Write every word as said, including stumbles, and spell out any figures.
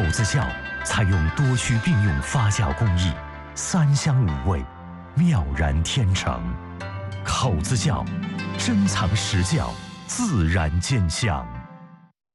口子窖采用多区并用发酵工艺，三香五味，妙然天成。口子窖，珍藏实窖，自然见香。